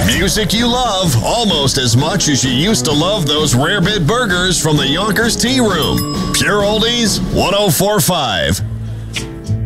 Music you love almost as much as you used to love those rare bit burgers from the Yonkers Tea Room. Pure Oldies 1045.